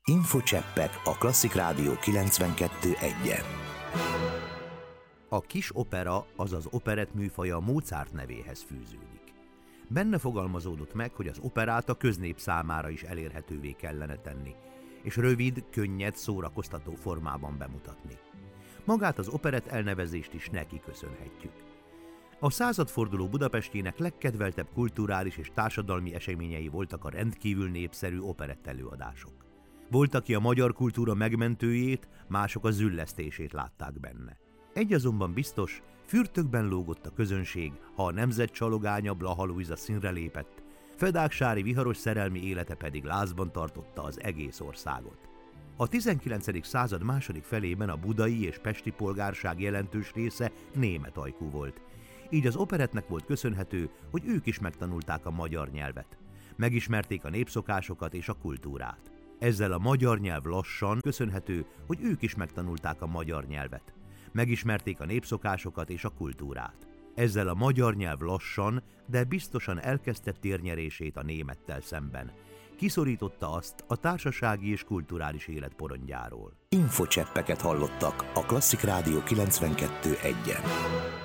Infocseppek a Klasszik Rádió 92.1-en. A kis opera, azaz operett műfaja Mozart nevéhez fűződik. Benne fogalmazódott meg, hogy az operát a köznép számára is elérhetővé kellene tenni, és rövid, könnyed, szórakoztató formában bemutatni. Magát az operett elnevezést is neki köszönhetjük. A századforduló Budapestjének legkedveltebb kulturális és társadalmi eseményei voltak a rendkívül népszerű operett előadások. Volt, aki a magyar kultúra megmentőjét, mások a züllesztését látták benne. Egy azonban biztos, fürtökben lógott a közönség, ha a nemzet csalogánya Blaha Lujza színre lépett, Fedáksári viharos szerelmi élete pedig lázban tartotta az egész országot. A 19. század második felében a budai és pesti polgárság jelentős része német ajkú volt. Így az operettnek volt köszönhető, hogy ők is megtanulták a magyar nyelvet. Megismerték a népszokásokat és a kultúrát. Ezzel a magyar nyelv lassan köszönhető, hogy ők is megtanulták a magyar nyelvet. Megismerték a népszokásokat és a kultúrát. Ezzel a magyar nyelv lassan, de biztosan elkezdte térnyerését a némettel szemben. Kiszorította azt a társasági és kulturális élet porondjáról. Infocseppeket hallottak a Klasszik Rádió 92.1-en.